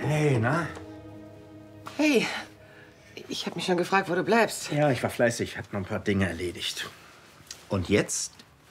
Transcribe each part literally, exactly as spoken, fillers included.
Hey, na? Hey, ich habe mich schon gefragt, wo du bleibst. Ja, ich war fleißig, hab noch ein paar Dinge erledigt. Und jetzt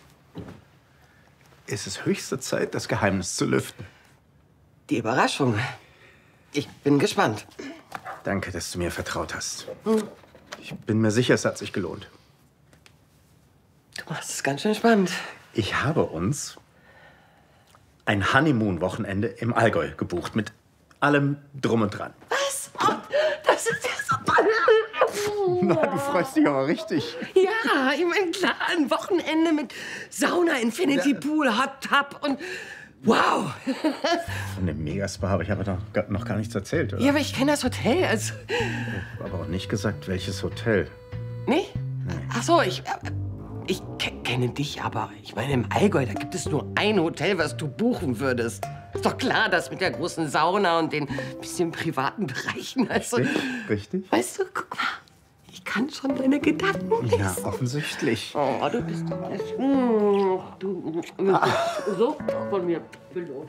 ist es höchste Zeit, das Geheimnis zu lüften. Die Überraschung. Ich bin gespannt. Danke, dass du mir vertraut hast. Hm. Ich bin mir sicher, es hat sich gelohnt. Du machst es ganz schön spannend. Ich habe uns ein Honeymoon-Wochenende im Allgäu gebucht. Mit allem drum und dran. Was? Oh, das ist ja so toll. Na, du freust dich aber richtig. Ja, ich meine, klar, ein Wochenende mit Sauna, Infinity ja. Pool, Hot Tub und wow. Von dem Megaspa habe ich aber noch, noch gar nichts erzählt, oder? Ja, aber ich kenne das Hotel. Also aber auch nicht gesagt, welches Hotel. Nee? Nee. Ach so, ich... Ich kenne dich aber. Ich meine, im Allgäu, da gibt es nur ein Hotel, was du buchen würdest. Ist doch klar, das mit der großen Sauna und den bisschen privaten Bereichen. Also, Richtig? Richtig? Weißt du, guck mal, ich kann schon deine Gedanken lesen. Ja, offensichtlich. Oh, du bist... Du, du, du so von mir belohnt.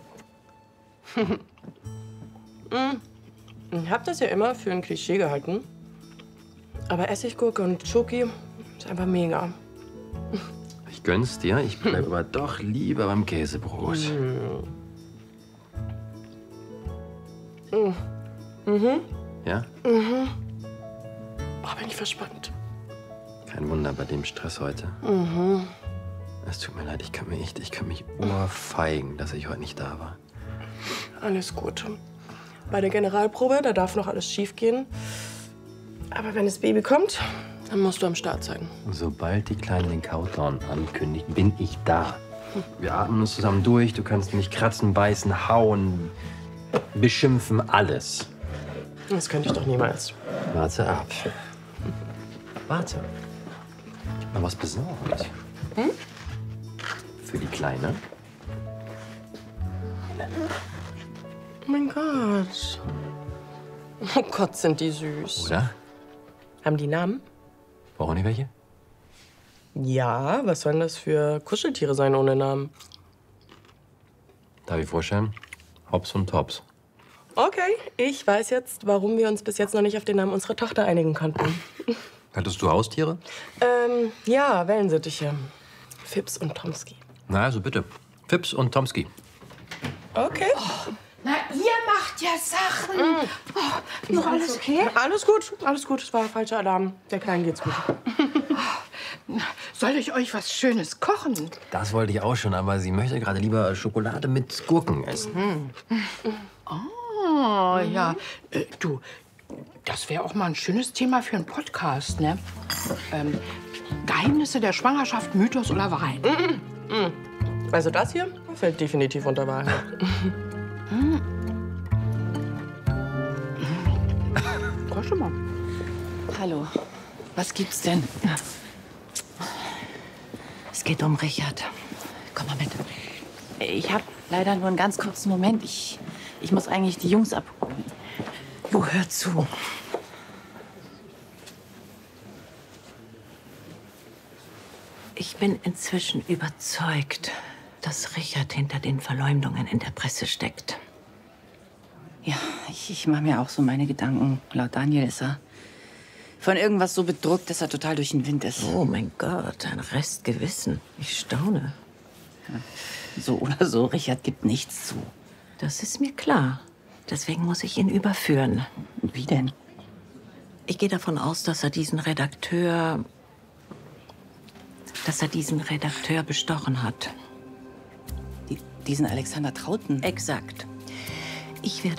Ich hab das ja immer für ein Klischee gehalten. Aber Essiggurke und Schoki ist einfach mega. Ich gönn's dir, ich bleib aber doch lieber beim Käsebrot. Mm. Mhm. Ja? Mhm. Oh, bin ich verspannt. Kein Wunder bei dem Stress heute. Mhm. Es tut mir leid, ich kann mich echt, ich kann mich ohrfeigen, dass ich heute nicht da war. Alles gut. Bei der Generalprobe, da darf noch alles schief gehen. Aber wenn das Baby kommt, dann musst du am Start sein. Sobald die Kleine den Countdown ankündigt, bin ich da. Wir atmen uns zusammen durch, du kannst mich kratzen, beißen, hauen, beschimpfen, alles. Das könnte ich doch niemals. Warte ab. Warte. Ich hab mal was besorgt. Hm? Für die Kleine. Oh mein Gott. Oh Gott, sind die süß. Oder? Haben die Namen? Brauchen die welche? Ja, was sollen das für Kuscheltiere sein ohne Namen? Darf ich vorstellen? Hops und Tops. Okay, ich weiß jetzt, warum wir uns bis jetzt noch nicht auf den Namen unserer Tochter einigen konnten. Hattest du Haustiere? Ähm, ja, Wellensittiche. Fips und Tomski. Na, also bitte. Fips und Tomski. Okay. Oh, na, ihr macht ja Sachen. Mm. Oh, noch alles okay? Alles gut, alles gut. Es war ein falscher Alarm. Der Kleinen geht's gut. Soll ich euch was Schönes kochen? Das wollte ich auch schon, aber sie möchte gerade lieber Schokolade mit Gurken essen. Mhm. Oh, ja. Äh, du, das wäre auch mal ein schönes Thema für einen Podcast, ne? Ähm, Geheimnisse der Schwangerschaft, Mythos oder Wahrheit? Mm, mm. Also das hier fällt definitiv unter Wahrheit. Mm. Komm schon mal. Hallo. Was gibt's denn? Es geht um Richard. Komm mal mit. Ich habe leider nur einen ganz kurzen Moment. Ich, ich muss eigentlich die Jungs abholen. Du, hör zu. Ich bin inzwischen überzeugt, dass Richard hinter den Verleumdungen in der Presse steckt. Ja, ich, ich mache mir auch so meine Gedanken. Laut Daniel ist er von irgendwas so bedruckt, dass er total durch den Wind ist. Oh mein Gott, ein Restgewissen. Ich staune. Ja, so oder so, Richard gibt nichts zu. Das ist mir klar. Deswegen muss ich ihn überführen. Wie denn? Ich gehe davon aus, dass er diesen Redakteur... dass er diesen Redakteur bestochen hat. Die, diesen Alexander Trauten? Exakt. Ich werde